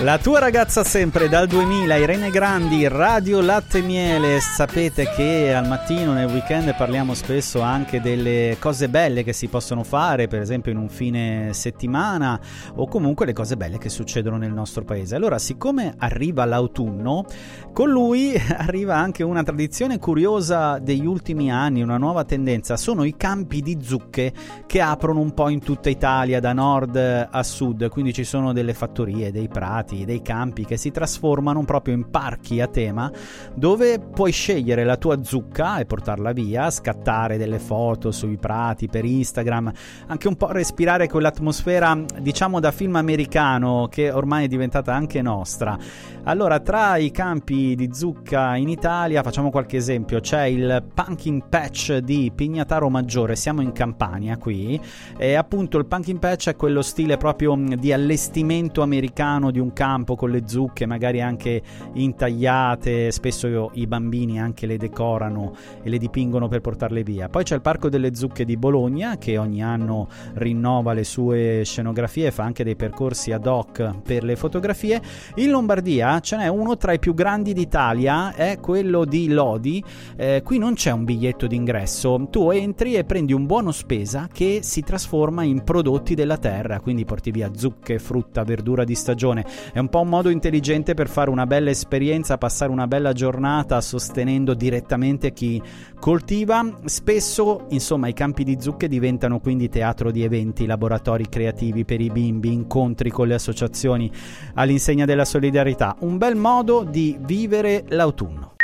La tua ragazza sempre dal 2000, Irene Grandi, Radio Latte e Miele. Sapete che al mattino nel weekend parliamo spesso anche delle cose belle che si possono fare, per esempio in un fine settimana, o comunque le cose belle che succedono nel nostro paese. Allora, siccome arriva l'autunno, con lui arriva anche una tradizione curiosa degli ultimi anni, una nuova tendenza. Sono i campi di zucche che aprono un po' in tutta Italia, da nord a sud, quindi ci sono delle fattorie, dei prati, dei campi che si trasformano proprio in parchi a tema, dove puoi scegliere la tua zucca e portarla via, scattare delle foto sui prati per Instagram, anche un po' respirare quell'atmosfera diciamo da film americano che ormai è diventata anche nostra. Allora, tra i campi di zucca in Italia facciamo qualche esempio. C'è il Pumpkin Patch di Pignataro Maggiore, siamo in Campania qui, e appunto il Pumpkin Patch è quello stile proprio di allestimento americano di un campo con le zucche magari anche intagliate, spesso i bambini anche le decorano e le dipingono per portarle via. Poi c'è il Parco delle Zucche di Bologna, che ogni anno rinnova le sue scenografie e fa anche dei percorsi ad hoc per le fotografie. In Lombardia ce n'è uno tra i più grandi d'Italia, è quello di Lodi. Qui non c'è un biglietto d'ingresso, tu entri e prendi un buono spesa che si trasforma in prodotti della terra, quindi porti via zucche, frutta, verdura di stagione. È un po' un modo intelligente per fare una bella esperienza, passare una bella giornata sostenendo direttamente chi coltiva. Spesso, insomma, i campi di zucche diventano quindi teatro di eventi, laboratori creativi per i bimbi, incontri con le associazioni all'insegna della solidarietà. Un bel modo di vivere l'autunno.